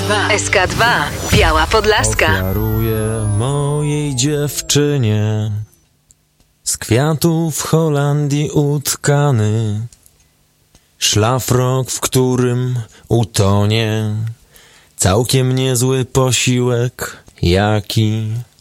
SK2 Biała Podlaska. Ofiaruję mojej dziewczynie z kwiatów w Holandii utkany szlafrok, w którym utonie całkiem niezły posiłek, jaki